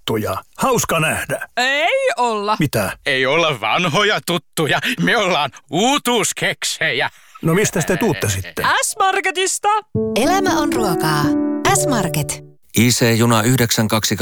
tuttuja. Hauska nähdä. Ei olla. Mitä? Ei olla vanhoja tuttuja. Me ollaan uutuuskeksejä. No mistä te tuutte sitten? S-Marketista. Elämä on ruokaa. S-Market. IC-juna 922